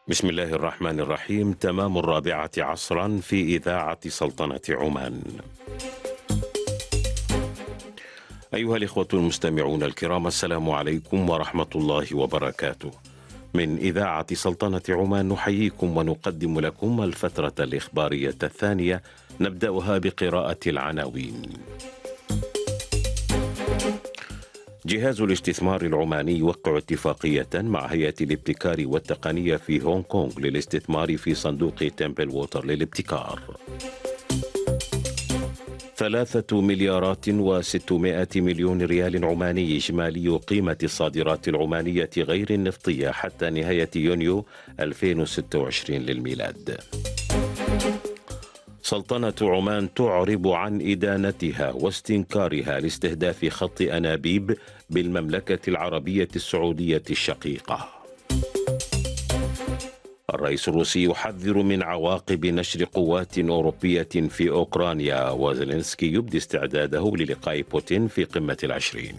بسم الله الرحمن الرحيم. تمام 4 عصرا في إذاعة سلطنة عمان. أيها الإخوة المستمعون الكرام، السلام عليكم ورحمة الله وبركاته. من إذاعة سلطنة عمان نحييكم ونقدم لكم الفترة الإخبارية الثانية، نبدأها بقراءة العناوين. جهاز الاستثمار العماني يوقع اتفاقية مع هيئة الابتكار والتقنية في هونغ كونغ للاستثمار في صندوق تمبل ووتر للابتكار. 3,600,000,000 ريال عماني إجمالي قيمة الصادرات العمانية غير النفطية حتى نهاية يونيو 2026 للميلاد. سلطنة عمان تعرب عن إدانتها واستنكارها لاستهداف خط أنابيب بالمملكة العربية السعودية الشقيقة. الرئيس الروسي يحذر من عواقب نشر قوات أوروبية في أوكرانيا، وزيلينسكي يبدي استعداده للقاء بوتين في قمة العشرين.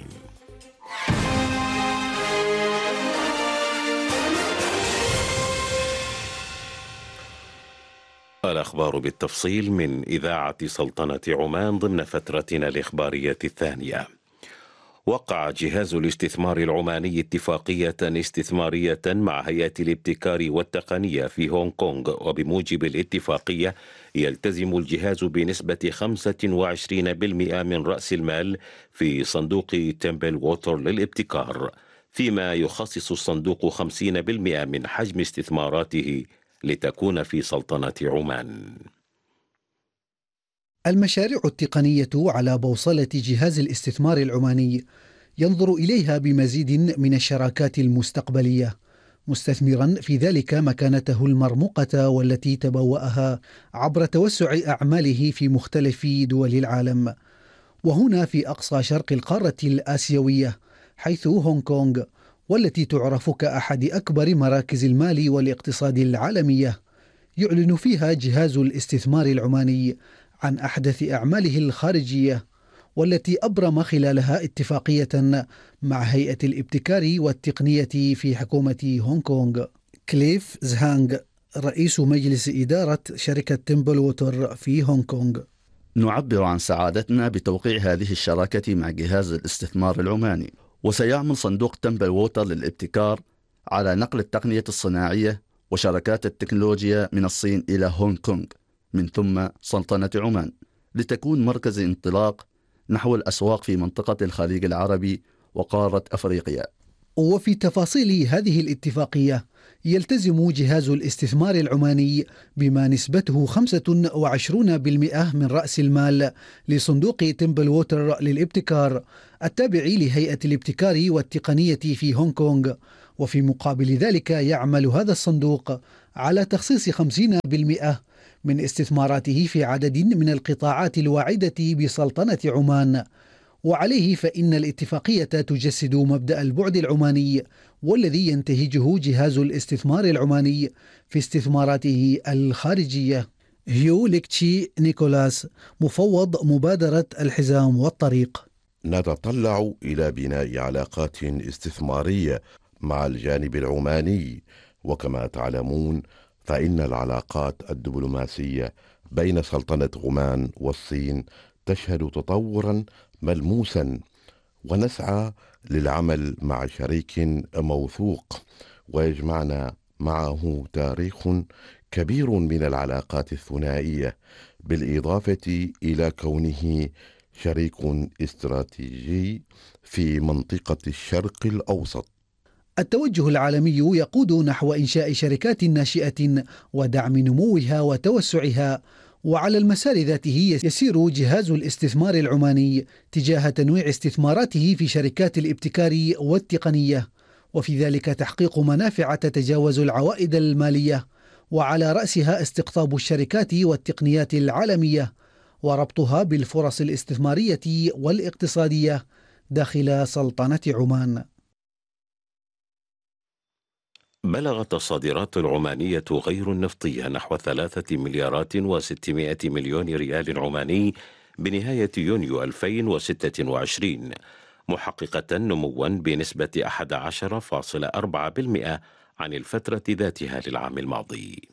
الأخبار بالتفصيل من إذاعة سلطنة عمان ضمن فترتنا الإخبارية الثانية. وقع جهاز الاستثمار العماني اتفاقية استثمارية مع هيئة الابتكار والتقنية في هونغ كونغ، وبموجب الاتفاقية يلتزم الجهاز بنسبة 25% من رأس المال في صندوق تمبل ووتر للابتكار، فيما يخصص الصندوق 50% من حجم استثماراته لتكون في سلطنة عمان. المشاريع التقنية على بوصلة جهاز الاستثمار العماني ينظر إليها بمزيد من الشراكات المستقبلية، مستثمرا في ذلك مكانته المرموقة والتي تبوأها عبر توسع أعماله في مختلف دول العالم، وهنا في أقصى شرق القارة الآسيوية، حيث هونغ كونغ، والتي تعرف كأحد أكبر مراكز المال والاقتصاد العالمية، يعلن فيها جهاز الاستثمار العماني عن أحدث أعماله الخارجية، والتي أبرم خلالها اتفاقية مع هيئة الابتكار والتقنية في حكومة هونغ كونغ. كليف زهانغ رئيس مجلس إدارة شركة تمبل ووتر في هونغ كونغ: نعبر عن سعادتنا بتوقيع هذه الشراكة مع جهاز الاستثمار العماني، وسيعمل صندوق تمبل ووتر للابتكار على نقل التقنية الصناعية وشركات التكنولوجيا من الصين إلى هونغ كونغ من ثم سلطنة عمان، لتكون مركز انطلاق نحو الأسواق في منطقة الخليج العربي وقارة أفريقيا. وفي تفاصيل هذه الاتفاقية يلتزم جهاز الاستثمار العماني بما نسبته 25% من رأس المال لصندوق تمبل ووتر للابتكار التابع لهيئة الابتكار والتقنية في هونغ كونغ، وفي مقابل ذلك يعمل هذا الصندوق على تخصيص 50% من استثماراته في عدد من القطاعات الواعدة بسلطنة عمان. وعليه فإن الاتفاقية تجسد مبدأ البعد العماني والذي ينتهجه جهاز الاستثمار العماني في استثماراته الخارجية. هيو ليكتشي نيكولاس، مفوض مبادرة الحزام والطريق: نتطلع إلى بناء علاقات استثمارية مع الجانب العماني، وكما تعلمون فإن العلاقات الدبلوماسية بين سلطنة عمان والصين تشهد تطورا ملموسا، ونسعى للعمل مع شريك موثوق ويجمعنا معه تاريخ كبير من العلاقات الثنائية، بالإضافة إلى كونه شريك استراتيجي في منطقة الشرق الأوسط. التوجه العالمي يقود نحو إنشاء شركات ناشئة ودعم نموها وتوسعها، وعلى المسار ذاته يسير جهاز الاستثمار العماني تجاه تنويع استثماراته في شركات الابتكار والتقنية، وفي ذلك تحقيق منافع تتجاوز العوائد المالية، وعلى رأسها استقطاب الشركات والتقنيات العالمية وربطها بالفرص الاستثمارية والاقتصادية داخل سلطنة عمان. بلغت الصادرات العمانية غير النفطية نحو 3,600,000,000 ريال عماني بنهاية يونيو 2026، محققة نموا بنسبة 11.4% عن الفترة ذاتها للعام الماضي.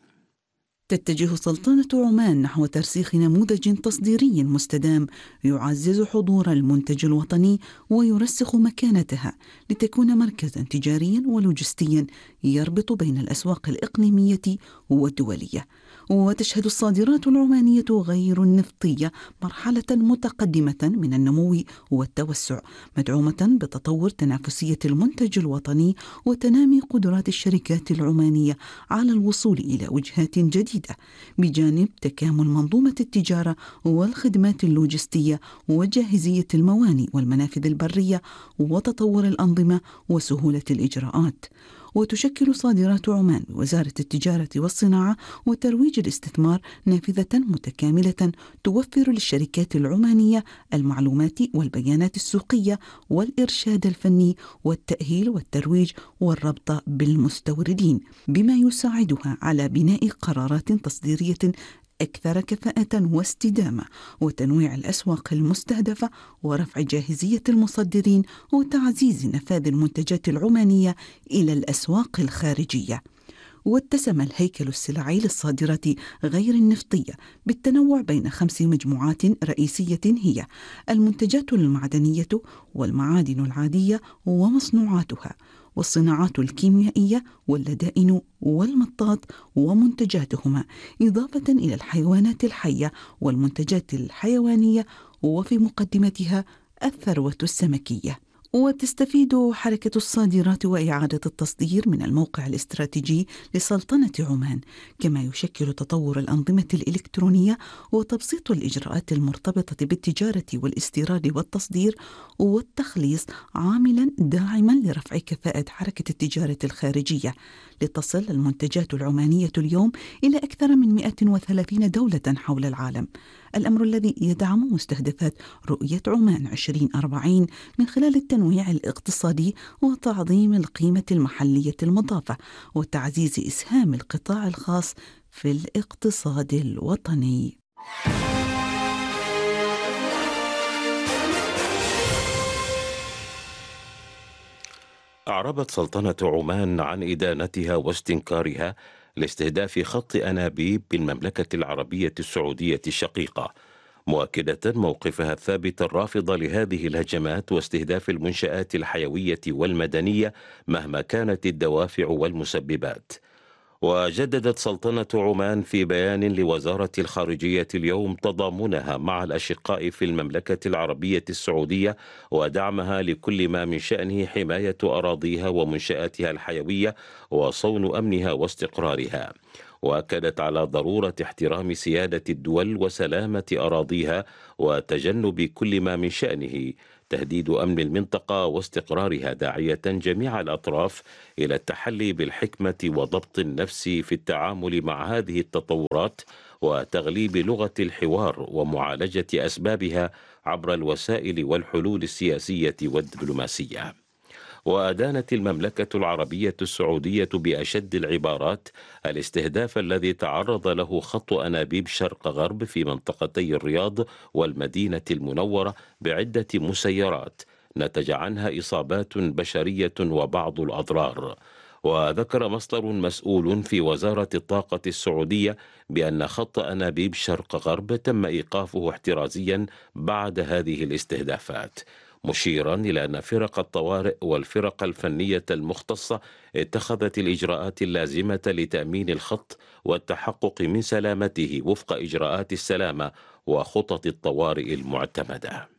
تتجه سلطنة عمان نحو ترسيخ نموذج تصديري مستدام يعزز حضور المنتج الوطني ويرسخ مكانتها لتكون مركزا تجاريا ولوجستيا يربط بين الأسواق الإقليمية والدولية. وتشهد الصادرات العمانية غير النفطية مرحلة متقدمة من النمو والتوسع، مدعومة بتطور تنافسية المنتج الوطني وتنامي قدرات الشركات العمانية على الوصول إلى وجهات جديدة، بجانب تكامل منظومة التجارة والخدمات اللوجستية وجاهزية الموانئ والمنافذ البرية وتطور الأنظمة وسهولة الإجراءات. وتشكل صادرات عمان وزارة التجارة والصناعة وترويج الاستثمار نافذة متكاملة توفر للشركات العمانية المعلومات والبيانات السوقية والإرشاد الفني والتأهيل والترويج والربط بالمستوردين، بما يساعدها على بناء قرارات تصديرية أكثر كفاءة واستدامة وتنويع الأسواق المستهدفة ورفع جاهزية المصدرين وتعزيز نفاذ المنتجات العمانية إلى الأسواق الخارجية. واتسم الهيكل السلعي للصادرات غير النفطية بالتنوع بين 5 مجموعات رئيسية هي المنتجات المعدنية والمعادن العادية ومصنوعاتها، والصناعات الكيميائية واللدائن والمطاط ومنتجاتهما، إضافة إلى الحيوانات الحية والمنتجات الحيوانية، وفي مقدمتها الثروة السمكية. وتستفيد حركة الصادرات وإعادة التصدير من الموقع الاستراتيجي لسلطنة عمان، كما يشكل تطور الأنظمة الإلكترونية وتبسيط الإجراءات المرتبطة بالتجارة والاستيراد والتصدير والتخليص عاملا داعما لرفع كفاءة حركة التجارة الخارجية، لتصل المنتجات العمانية اليوم إلى أكثر من 130 دولة حول العالم، الأمر الذي يدعم مستهدفات رؤية عمان 2040 من خلال التنويع الاقتصادي وتعظيم القيمة المحلية المضافة وتعزيز إسهام القطاع الخاص في الاقتصاد الوطني. أعربت سلطنة عمان عن إدانتها واستنكارها لاستهداف خط أنابيب بالمملكة العربية السعودية الشقيقة، مؤكدة موقفها الثابت الرافض لهذه الهجمات واستهداف المنشآت الحيوية والمدنية مهما كانت الدوافع والمسببات. وجددت سلطنة عمان في بيان لوزارة الخارجية اليوم تضامنها مع الأشقاء في المملكة العربية السعودية ودعمها لكل ما من شأنه حماية أراضيها ومنشآتها الحيوية وصون أمنها واستقرارها، وأكدت على ضرورة احترام سيادة الدول وسلامة أراضيها وتجنب كل ما من شأنه تهديد أمن المنطقة واستقرارها، داعية جميع الأطراف إلى التحلي بالحكمة وضبط النفس في التعامل مع هذه التطورات وتغليب لغة الحوار ومعالجة أسبابها عبر الوسائل والحلول السياسية والدبلوماسية. وأدانت المملكة العربية السعودية بأشد العبارات الاستهداف الذي تعرض له خط أنابيب شرق غرب في منطقتي الرياض والمدينة المنورة بعدة مسيرات نتج عنها إصابات بشرية وبعض الأضرار. وذكر مصدر مسؤول في وزارة الطاقة السعودية بأن خط أنابيب شرق غرب تم إيقافه احترازيا بعد هذه الاستهدافات، مشيرا إلى أن فرق الطوارئ والفرق الفنية المختصة اتخذت الإجراءات اللازمة لتأمين الخط والتحقق من سلامته وفق إجراءات السلامة وخطط الطوارئ المعتمدة.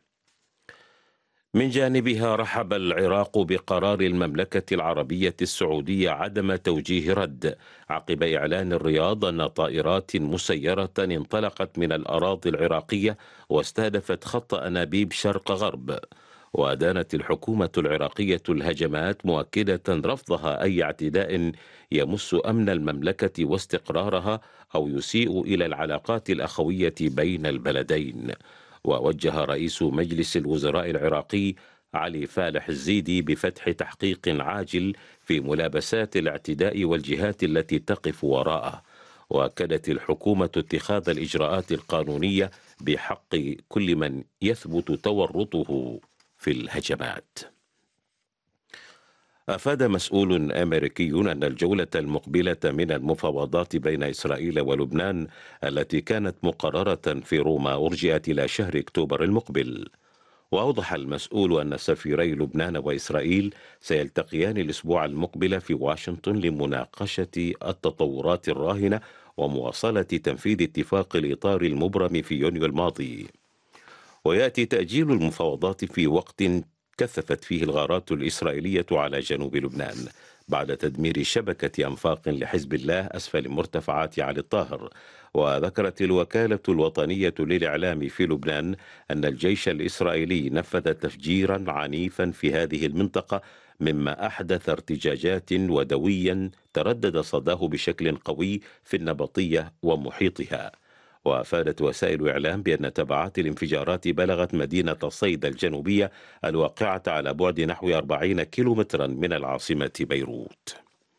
من جانبها رحب العراق بقرار المملكة العربية السعودية عدم توجيه رد عقب إعلان الرياض أن طائرات مسيرة انطلقت من الأراضي العراقية واستهدفت خط أنابيب شرق غرب. وأدانت الحكومة العراقية الهجمات مؤكدة رفضها أي اعتداء يمس أمن المملكة واستقرارها أو يسيء إلى العلاقات الأخوية بين البلدين. ووجه رئيس مجلس الوزراء العراقي علي فالح الزيدي بفتح تحقيق عاجل في ملابسات الاعتداء والجهات التي تقف وراءه. وأكدت الحكومة اتخاذ الإجراءات القانونية بحق كل من يثبت تورطه في الهجمات. أفاد مسؤول أمريكي أن الجولة المقبلة من المفاوضات بين إسرائيل ولبنان التي كانت مقررة في روما أرجئت إلى شهر أكتوبر المقبل. وأوضح المسؤول أن سفيري لبنان وإسرائيل سيلتقيان الأسبوع المقبل في واشنطن لمناقشة التطورات الراهنة ومواصلة تنفيذ اتفاق الإطار المبرم في يونيو الماضي. ويأتي تأجيل المفاوضات في وقت كثفت فيه الغارات الإسرائيلية على جنوب لبنان بعد تدمير شبكة أنفاق لحزب الله أسفل مرتفعات علي الطاهر. وذكرت الوكالة الوطنية للإعلام في لبنان أن الجيش الإسرائيلي نفذ تفجيرا عنيفا في هذه المنطقة مما أحدث ارتجاجات ودويا تردد صداه بشكل قوي في النبطية ومحيطها. وأفادت وسائل إعلام بأن تبعات الانفجارات بلغت مدينة صيدا الجنوبية الواقعة على بعد نحو 40 كيلومترا من العاصمة بيروت.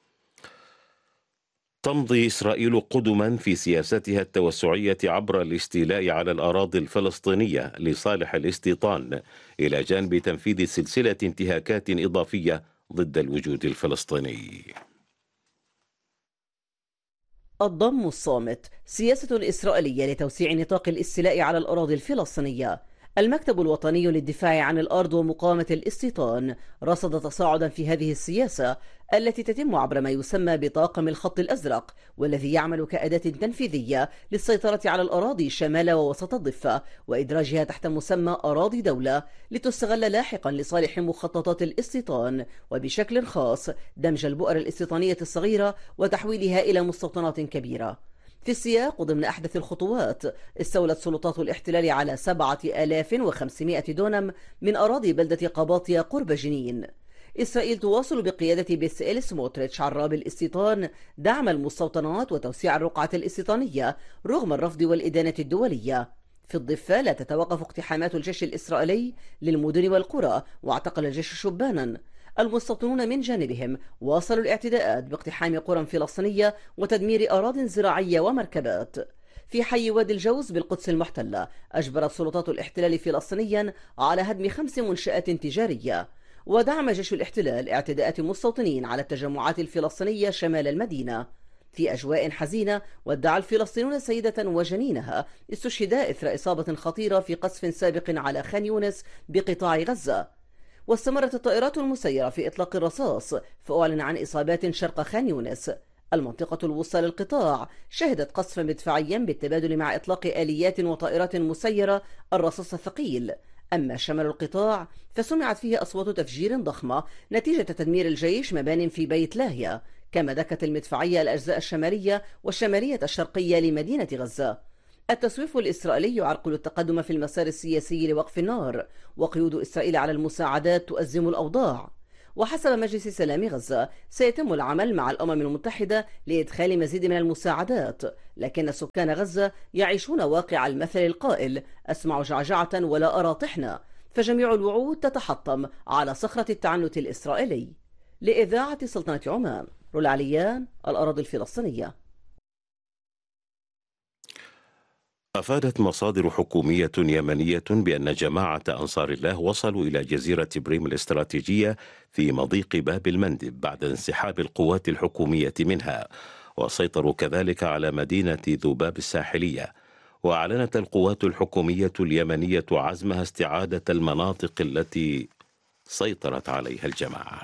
تمضي إسرائيل قدما في سياستها التوسعية عبر الاستيلاء على الأراضي الفلسطينية لصالح الاستيطان، إلى جانب تنفيذ سلسلة انتهاكات إضافية ضد الوجود الفلسطيني. الضم الصامت، سياسة إسرائيلية لتوسيع نطاق الاستيلاء على الأراضي الفلسطينية. المكتب الوطني للدفاع عن الأرض ومقاومة الاستيطان رصد تصاعدا في هذه السياسة التي تتم عبر ما يسمى بطاقم الخط الأزرق، والذي يعمل كأداة تنفيذية للسيطرة على الأراضي شمال ووسط الضفة وإدراجها تحت مسمى أراضي دولة لتستغل لاحقا لصالح مخططات الاستيطان، وبشكل خاص دمج البؤر الاستيطانية الصغيرة وتحويلها إلى مستوطنات كبيرة. في السياق وضمن أحدث الخطوات، استولت سلطات الاحتلال على 7500 دونم من أراضي بلدة قباطية قرب جنين. إسرائيل تواصل بقيادة بيتسائيل سموتريتش عراب الاستيطان دعم المستوطنات وتوسيع الرقعة الاستيطانية رغم الرفض والإدانة الدولية. في الضفة لا تتوقف اقتحامات الجيش الإسرائيلي للمدن والقرى، واعتقل الجيش شبانا. المستوطنون من جانبهم واصلوا الاعتداءات باقتحام قرى فلسطينية وتدمير أراضٍ زراعية ومركبات. في حي وادي الجوز بالقدس المحتلة، أجبرت سلطات الاحتلال فلسطينيا على هدم 5 منشآت تجارية. ودعم جيش الاحتلال اعتداءات مستوطنين على التجمعات الفلسطينية شمال المدينة. في أجواء حزينة، ودع الفلسطينيون سيدة وجنينها استشهدا إثر إصابة خطيرة في قصف سابق على خان يونس بقطاع غزة. واستمرت الطائرات المسيرة في إطلاق الرصاص، فأعلن عن إصابات شرق خان يونس. المنطقة الوسطى للقطاع شهدت قصفا مدفعيا بالتبادل مع إطلاق آليات وطائرات مسيرة الرصاص الثقيل. أما شمال القطاع فسمعت فيه أصوات تفجير ضخمة نتيجة تدمير الجيش مبان في بيت لاهيا، كما دكت المدفعية الأجزاء الشمالية والشمالية الشرقية لمدينة غزة. التسويف الإسرائيلي يعرقل التقدم في المسار السياسي لوقف النار، وقيود إسرائيل على المساعدات تؤزم الأوضاع. وحسب مجلس سلام غزة سيتم العمل مع الأمم المتحدة لإدخال مزيد من المساعدات، لكن سكان غزة يعيشون واقع المثل القائل: أسمع جعجعة ولا أرى طحنة، فجميع الوعود تتحطم على صخرة التعنت الإسرائيلي. لإذاعة سلطنة عمان، رولا عليان، الأراضي الفلسطينية. أفادت مصادر حكومية يمنية بأن جماعة أنصار الله وصلوا إلى جزيرة بريم الاستراتيجية في مضيق باب المندب بعد انسحاب القوات الحكومية منها، وسيطروا كذلك على مدينة ذباب الساحلية. وأعلنت القوات الحكومية اليمنية عزمها استعادة المناطق التي سيطرت عليها الجماعة.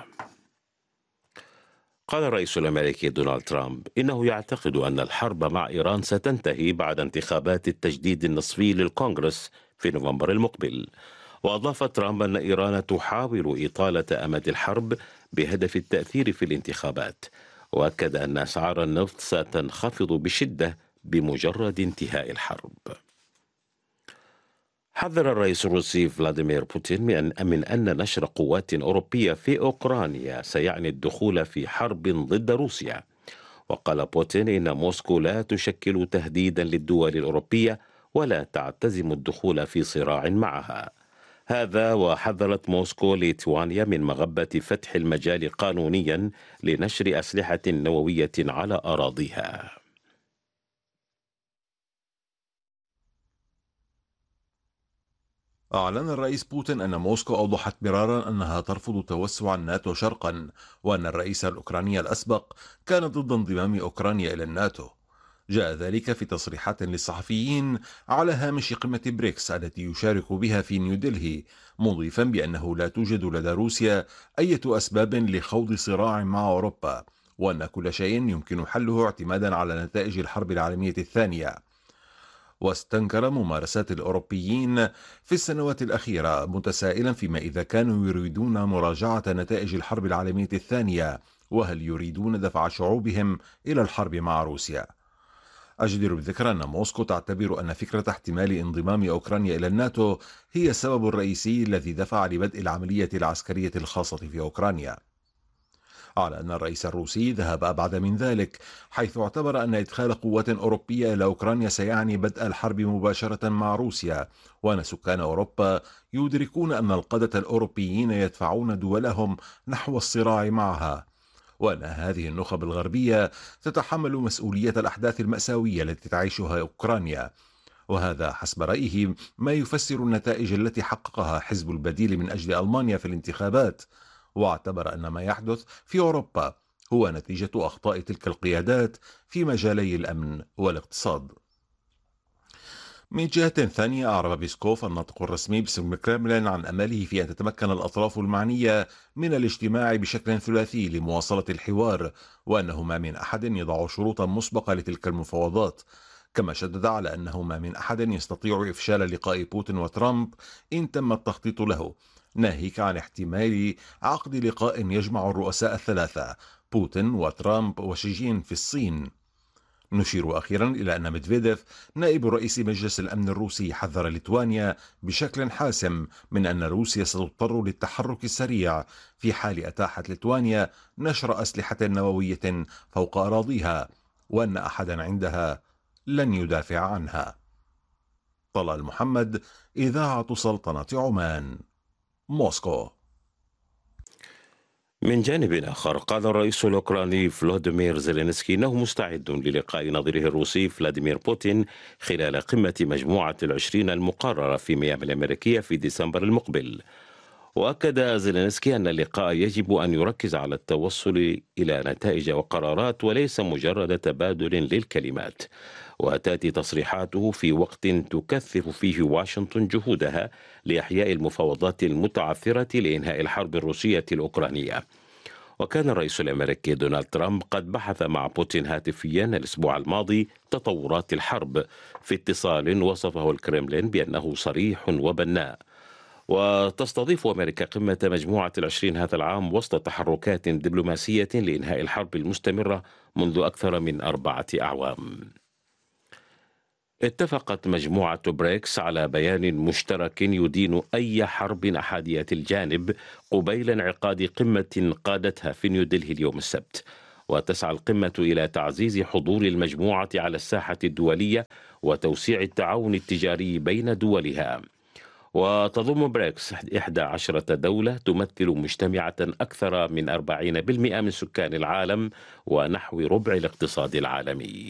قال الرئيس الأمريكي دونالد ترامب إنه يعتقد أن الحرب مع إيران ستنتهي بعد انتخابات التجديد النصفي للكونغرس في نوفمبر المقبل. وأضاف ترامب أن إيران تحاول إطالة أمد الحرب بهدف التأثير في الانتخابات، وأكد أن أسعار النفط ستنخفض بشدة بمجرد انتهاء الحرب. حذر الرئيس الروسي فلاديمير بوتين من أن نشر قوات أوروبية في أوكرانيا سيعني الدخول في حرب ضد روسيا. وقال بوتين إن موسكو لا تشكل تهديدا للدول الأوروبية ولا تعتزم الدخول في صراع معها. هذا وحذرت موسكو ليتوانيا من مغبة فتح المجال قانونيا لنشر أسلحة نووية على أراضيها. أعلن الرئيس بوتين أن موسكو أوضحت مرارا أنها ترفض توسع الناتو شرقا، وأن الرئيس الأوكراني الأسبق كان ضد انضمام أوكرانيا إلى الناتو. جاء ذلك في تصريحات للصحفيين على هامش قمة بريكس التي يشارك بها في نيودلهي، مضيفا بأنه لا توجد لدى روسيا أي أسباب لخوض صراع مع أوروبا، وأن كل شيء يمكن حله اعتمادا على نتائج الحرب العالمية الثانية. واستنكر ممارسات الأوروبيين في السنوات الأخيرة، متسائلا فيما إذا كانوا يريدون مراجعة نتائج الحرب العالمية الثانية، وهل يريدون دفع شعوبهم إلى الحرب مع روسيا. أجدر بالذكر أن موسكو تعتبر أن فكرة احتمال انضمام أوكرانيا إلى الناتو هي السبب الرئيسي الذي دفع لبدء العملية العسكرية الخاصة في أوكرانيا، على أن الرئيس الروسي ذهب أبعد من ذلك، حيث اعتبر أن إدخال قوات أوروبية إلى أوكرانيا سيعني بدء الحرب مباشرة مع روسيا، وأن سكان أوروبا يدركون أن القادة الأوروبيين يدفعون دولهم نحو الصراع معها، وأن هذه النخب الغربية تتحمل مسؤولية الأحداث المأساوية التي تعيشها أوكرانيا. وهذا حسب رأيه ما يفسر النتائج التي حققها حزب البديل من أجل ألمانيا في الانتخابات، واعتبر أن ما يحدث في أوروبا هو نتيجة أخطاء تلك القيادات في مجالي الأمن والاقتصاد. من جهة ثانية، أعرب بيسكوف الناطق الرسمي باسم الكرملين عن أمله في أن تتمكن الأطراف المعنية من الاجتماع بشكل ثلاثي لمواصلة الحوار، وأنه ما من أحد يضع شروطا مسبقة لتلك المفاوضات، كما شدد على أنه ما من أحد يستطيع إفشال لقاء بوتين وترامب إن تم التخطيط له، ناهيك عن احتمال عقد لقاء يجمع الرؤساء الثلاثة بوتين وترامب وشيجين في الصين. نشير أخيرا إلى أن ميدفيديف نائب رئيس مجلس الأمن الروسي حذر ليتوانيا بشكل حاسم من أن روسيا ستضطر للتحرك السريع في حال أتاحت ليتوانيا نشر أسلحة نووية فوق أراضيها، وأن أحدا عندها لن يدافع عنها. طلال محمد، إذاعة سلطنة عمان، موسكو. من جانب آخر، قال الرئيس الأوكراني فلوديمير زيلينسكي إنه مستعد للقاء نظيره الروسي فلاديمير بوتين خلال قمة مجموعة ال20 المقررة في ميامي الأمريكية في ديسمبر المقبل. وأكد زيلينسكي أن اللقاء يجب أن يركز على التوصل إلى نتائج وقرارات وليس مجرد تبادل للكلمات. وتأتي تصريحاته في وقت تكثف فيه واشنطن جهودها لإحياء المفاوضات المتعثرة لإنهاء الحرب الروسية الأوكرانية. وكان الرئيس الأمريكي دونالد ترامب قد بحث مع بوتين هاتفيا الأسبوع الماضي تطورات الحرب في اتصال وصفه الكرملين بأنه صريح وبناء. وتستضيف أمريكا قمة مجموعة ال20 هذا العام وسط تحركات دبلوماسية لإنهاء الحرب المستمرة منذ أكثر من 4 أعوام. اتفقت مجموعة بريكس على بيان مشترك يدين أي حرب أحادية الجانب قبيل انعقاد قمة قادتها في نيودلهي اليوم السبت. وتسعى القمة إلى تعزيز حضور المجموعة على الساحة الدولية وتوسيع التعاون التجاري بين دولها. وتضم بريكس 11 دولة تمثل مجتمعة أكثر من 40% من سكان العالم ونحو ربع الاقتصاد العالمي.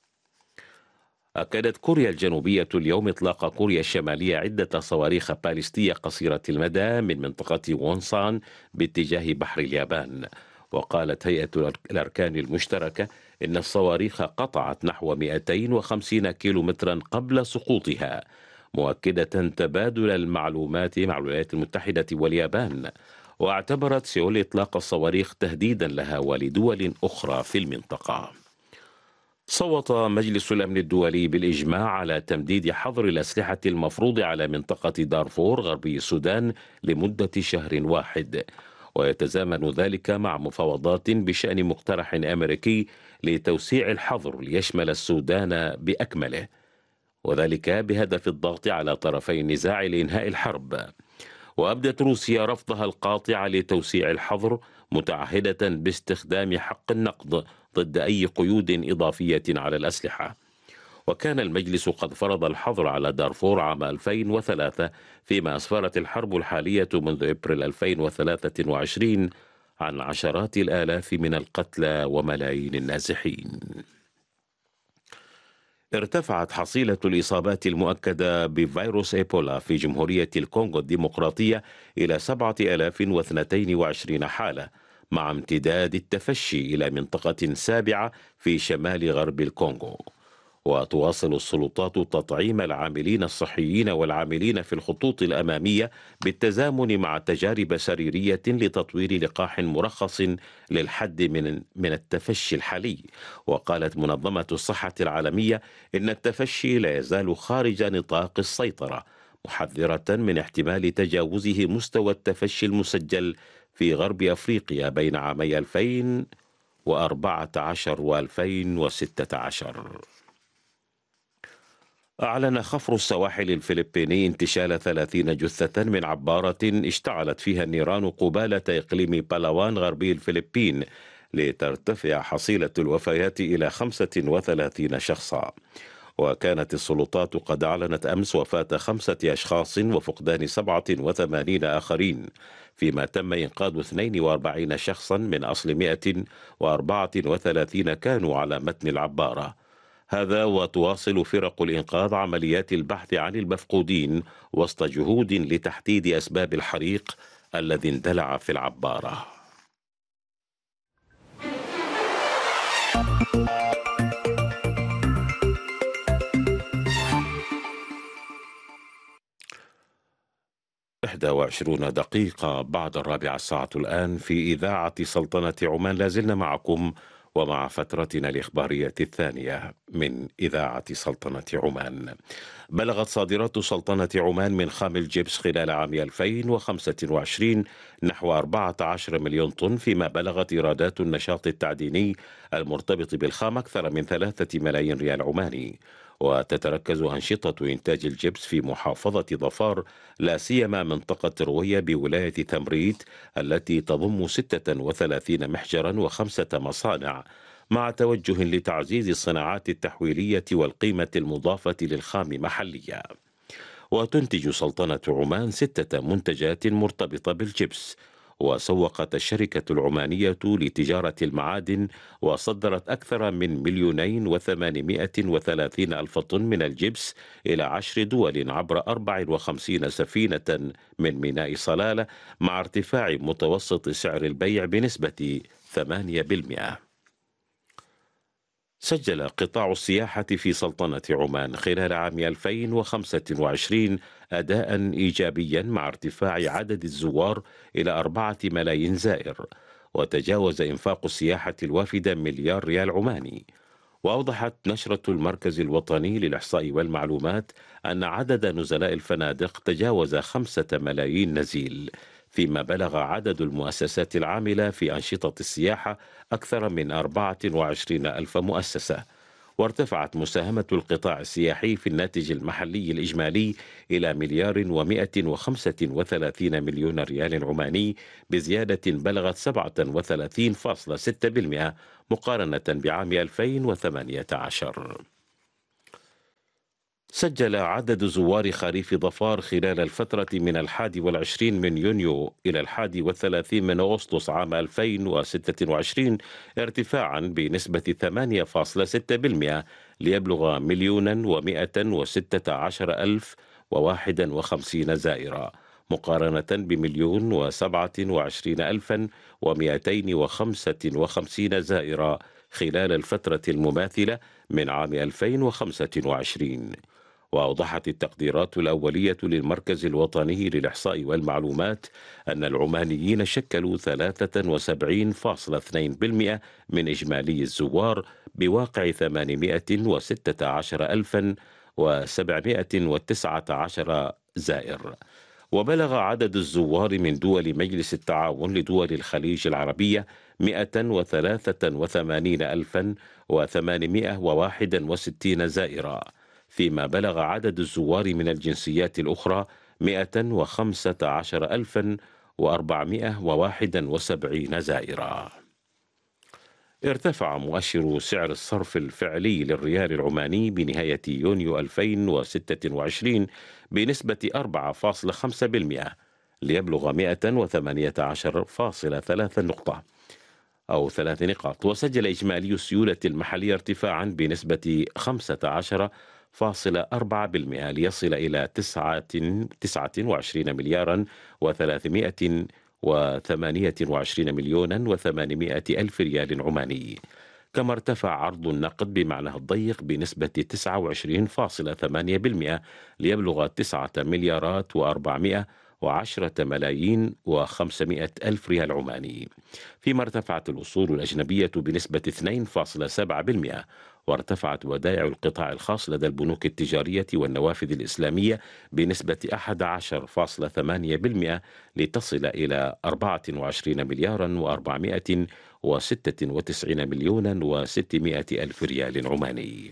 أكدت كوريا الجنوبية اليوم إطلاق كوريا الشمالية عدة صواريخ باليستية قصيرة المدى من منطقة وونسان باتجاه بحر اليابان. وقالت هيئة الأركان المشتركة إن الصواريخ قطعت نحو 250 كيلومترا قبل سقوطها، مؤكدة تبادل المعلومات مع الولايات المتحدة واليابان. واعتبرت سيول إطلاق الصواريخ تهديدا لها ولدول أخرى في المنطقة. صوت مجلس الأمن الدولي بالإجماع على تمديد حظر الأسلحة المفروض على منطقة دارفور غربي السودان لمدة شهر واحد، ويتزامن ذلك مع مفاوضات بشأن مقترح أمريكي لتوسيع الحظر ليشمل السودان بأكمله، وذلك بهدف الضغط على طرفي النزاع لإنهاء الحرب. وأبدت روسيا رفضها القاطع لتوسيع الحظر، متعهدة باستخدام حق النقد ضد أي قيود إضافية على الأسلحة. وكان المجلس قد فرض الحظر على دارفور عام 2003، فيما أسفرت الحرب الحالية منذ أبريل 2023 عن عشرات الآلاف من القتلى وملايين النازحين. ارتفعت حصيلة الإصابات المؤكدة بفيروس إيبولا في جمهورية الكونغو الديمقراطية إلى 7022 حالة، مع امتداد التفشي إلى منطقة سابعة في شمال غرب الكونغو. وتواصل السلطات تطعيم العاملين الصحيين والعاملين في الخطوط الأمامية بالتزامن مع تجارب سريرية لتطوير لقاح مرخص للحد من التفشي الحالي. وقالت منظمة الصحة العالمية إن التفشي لا يزال خارج نطاق السيطرة، محذرة من احتمال تجاوزه مستوى التفشي المسجل في غرب أفريقيا بين عامي 2014 و2016. أعلن خفر السواحل الفلبيني انتشال 30 جثة من عبارة اشتعلت فيها النيران قبالة إقليم بالاوان غربي الفلبين، لترتفع حصيلة الوفيات إلى 35 شخصا. وكانت السلطات قد أعلنت أمس وفاة 5 أشخاص وفقدان 87 آخرين، فيما تم إنقاذ 42 شخصا من أصل 134 كانوا على متن العبارة. هذا وتواصل فرق الإنقاذ عمليات البحث عن المفقودين وسط جهود لتحديد أسباب الحريق الذي اندلع في العبارة. إحدى 20 دقيقة بعد 4 الساعة الآن في إذاعة سلطنة عمان. لازلنا معكم ومع فترتنا الإخبارية الثانية من إذاعة سلطنة عمان. بلغت صادرات سلطنة عمان من خام الجبس خلال عام 2025 نحو 14 مليون طن، فيما بلغت إيرادات النشاط التعديني المرتبط بالخام أكثر من 3 ملايين ريال عماني. وتتركز أنشطة إنتاج الجبس في محافظة ظفار، لا سيما منطقة روية بولاية تمريت التي تضم 36 محجرا و5 مصانع، مع توجه لتعزيز الصناعات التحويلية والقيمة المضافة للخام محليا. وتنتج سلطنة عمان 6 منتجات مرتبطة بالجبس. وسوقت الشركة العمانية لتجارة المعادن وصدرت أكثر من 2,830,000 طن من الجبس إلى 10 دول عبر 54 سفينة من ميناء صلالة، مع ارتفاع متوسط سعر البيع بنسبة 8%. سجل قطاع السياحة في سلطنة عمان خلال عام 2025 أداء إيجابيا، مع ارتفاع عدد الزوار إلى 4 ملايين زائر، وتجاوز إنفاق السياحة الوافدة مليار ريال عماني. وأوضحت نشرة المركز الوطني للإحصاء والمعلومات أن عدد نزلاء الفنادق تجاوز 5 ملايين نزيل، فيما بلغ عدد المؤسسات العاملة في أنشطة السياحة أكثر من 24 ألف مؤسسة. وارتفعت مساهمة القطاع السياحي في الناتج المحلي الإجمالي إلى 1,135 مليون ريال عماني، بزيادة بلغت 37.6% مقارنة بعام 2018. سجل عدد زوار خريف ظفار خلال الفترة من 21 من يونيو إلى 31 من أغسطس عام 2026 ارتفاعا بنسبة 8.6%، ليبلغ 1,116,051 زائرا، مقارنة ب1,027,255 زائرا خلال الفترة المماثلة من عام 2025. وأوضحت التقديرات الأولية للمركز الوطني للإحصاء والمعلومات أن العمانيين شكلوا 73.2% من إجمالي الزوار، بواقع 816,719 زائر. وبلغ عدد الزوار من دول مجلس التعاون لدول الخليج العربية 183,861 زائرا، فيما بلغ عدد الزوار من الجنسيات الأخرى 115,471 زائرا. ارتفع مؤشر سعر الصرف الفعلي للريال العماني بنهاية يونيو 2026 بنسبة 4.5%، ليبلغ 118.3 نقطة. أو 3 نقاط. وسجل إجمالي السيولة المحلية ارتفاعا بنسبة 15.4% ليصل إلى 29 مليارا و328 مليون و800 ألف ريال عماني. كما ارتفع عرض النقد بمعناه الضيق بنسبة 29.8% ليبلغ 9 مليارات و410 ملايين و500 ألف ريال عماني. فيما ارتفعت الأصول الأجنبية بنسبة 2.7%، وارتفعت ودائع القطاع الخاص لدى البنوك التجارية والنوافذ الإسلامية بنسبة 11.8% لتصل إلى 24 مليارا و496 مليون و600 ألف ريال عماني.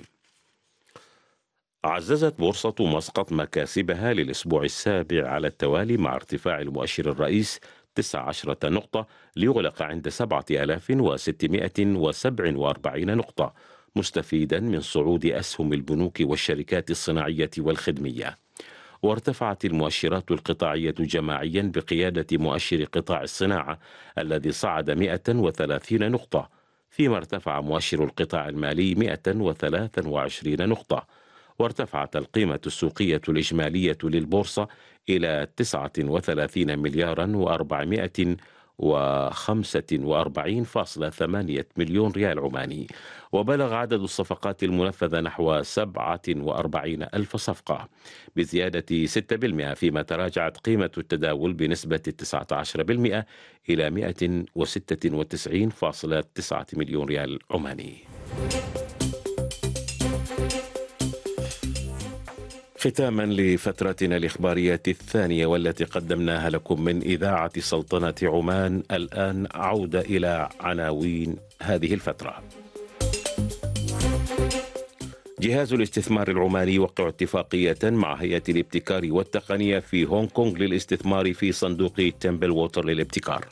عززت بورصة مسقط مكاسبها للأسبوع السابع على التوالي مع ارتفاع المؤشر الرئيس 19 نقطة ليغلق عند 7647 نقطة، مستفيدا من صعود أسهم البنوك والشركات الصناعية والخدمية. وارتفعت المؤشرات القطاعية جماعيا بقيادة مؤشر قطاع الصناعة الذي صعد 130 نقطة، فيما ارتفع مؤشر القطاع المالي 123 نقطة. وارتفعت القيمة السوقية الإجمالية للبورصة إلى 39 مليارا و445.8 مليون ريال عماني. وبلغ عدد الصفقات المنفذة نحو 47 ألف صفقة بزيادة 6%، فيما تراجعت قيمة التداول بنسبة 19% إلى 196.9 مليون ريال عماني. ختاما لفترتنا الإخبارية الثانية والتي قدمناها لكم من إذاعة سلطنة عمان، الآن عودة إلى عناوين هذه الفترة. جهاز الاستثمار العماني يوقع اتفاقية مع هيئة الابتكار والتقنية في هونغ كونغ للاستثمار في صندوق تمبل ووتر للابتكار.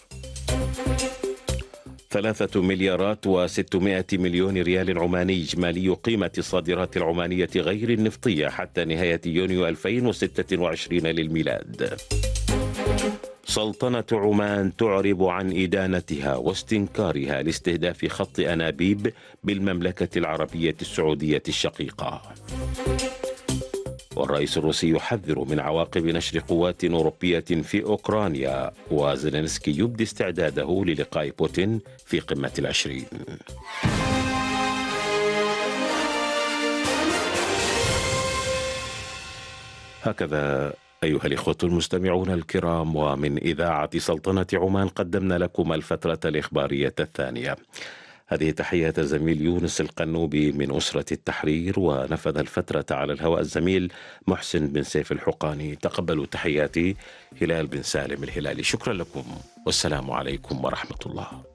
3 مليارات و600 مليون ريال عماني إجمالي قيمة الصادرات العمانية غير النفطية حتى نهاية يونيو 2026 للميلاد. سلطنة عمان تعرب عن إدانتها واستنكارها لاستهداف خط أنابيب بالمملكة العربية السعودية الشقيقة. والرئيس الروسي يحذر من عواقب نشر قوات أوروبية في أوكرانيا، وزيلينسكي يبدي استعداده للقاء بوتين في قمة العشرين. هكذا أيها الإخوة المستمعون الكرام، ومن إذاعة سلطنة عمان قدمنا لكم الفترة الإخبارية الثانية. هذه تحية زميل يونس القنوبي من أسرة التحرير، ونفذ الفترة على الهواء الزميل محسن بن سيف الحقاني. تقبلوا تحياتي هلال بن سالم الهلالي. شكرا لكم والسلام عليكم ورحمة الله.